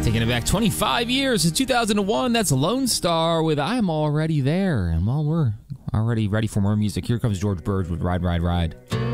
Taking it back 25 years to 2001, that's Lone Star with I'm Already There. And while we're already ready for more music, here comes George Burge with Ride, Ride, Ride.